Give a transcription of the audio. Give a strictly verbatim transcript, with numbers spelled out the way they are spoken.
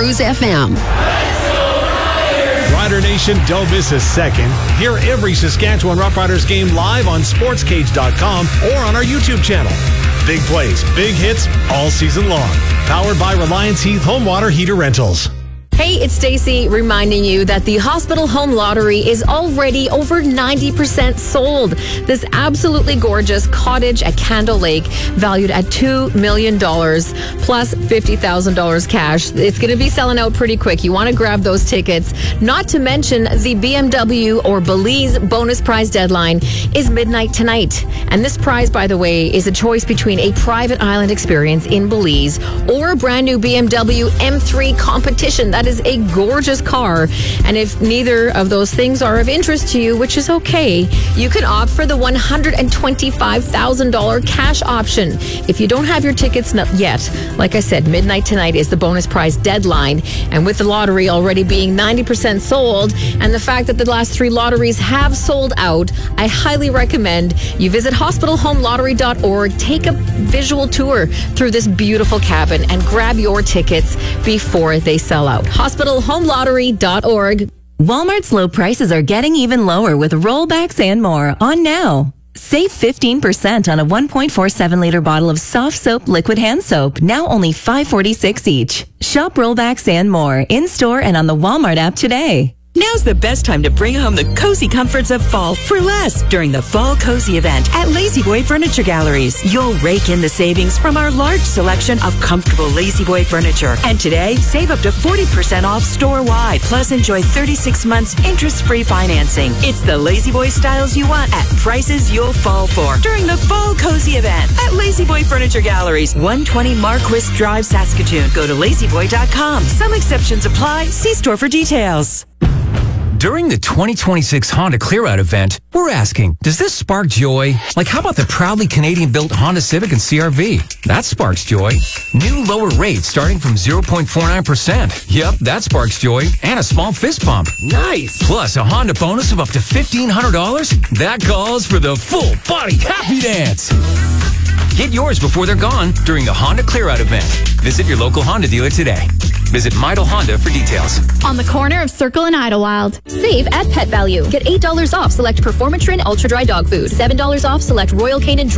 Cruise F M. Rider Nation, don't miss a second. Hear every Saskatchewan Roughriders game live on sports cage dot com or on our YouTube channel. Big plays, big hits, all season long. Powered by Reliance Heath Home Water Heater Rentals. Hey, it's Stacy reminding you that the Hospital Home Lottery is already over ninety percent sold. This absolutely gorgeous cottage at Candle Lake, valued at two million dollars plus fifty thousand dollars cash. It's going to be selling out pretty quick. You want to grab those tickets. Not to mention the B M W or Belize bonus prize deadline is midnight tonight. And this prize, by the way, is a choice between a private island experience in Belize or a brand new B M W M three competition. That is a gorgeous car. And if neither of those things are of interest to you, which is okay, you can opt for the one hundred twenty-five thousand dollars cash option. If you don't have your tickets yet, like I said, midnight tonight is the bonus prize deadline. And with the lottery already being ninety percent sold and the fact that the last three lotteries have sold out, I highly recommend you visit hospital home lottery dot org, take a visual tour through this beautiful cabin and grab your tickets before they sell out. hospital home lottery dot org. Walmart's low prices are getting even lower with rollbacks and more on now. Save fifteen percent on a one point four seven liter bottle of soft soap liquid hand soap, now only five forty-six each. Shop rollbacks and more in-store and on the Walmart app today. Now's the best time to bring home the cozy comforts of fall for less during the Fall Cozy event at La-Z-Boy Furniture Galleries. You'll rake in the savings from our large selection of comfortable La-Z-Boy furniture. And today, save up to forty percent off store-wide. Plus, enjoy thirty-six months interest-free financing. It's the La-Z-Boy styles you want at prices you'll fall for during the Fall Cozy event at La-Z-Boy Furniture Galleries, one twenty Marquis Drive, Saskatoon. Go to lazy boy dot com. Some exceptions apply. See store for details. During the twenty twenty-six Honda Clear Out event, we're asking, does this spark joy? Like, how about the proudly Canadian-built Honda Civic and C R V? That sparks joy. New lower rates starting from zero point four nine percent. Yep, that sparks joy. And a small fist pump. Nice. Plus a Honda bonus of up to fifteen hundred dollars. That calls for the full-body happy dance. Get yours before they're gone during the Honda Clear Out event. Visit your local Honda dealer today. Visit Midle Honda for details. On the corner of Circle and Idlewild. Save at Pet Value. Get eight dollars off select Performatrin Ultra Dry Dog Food. seven dollars off select Royal Canin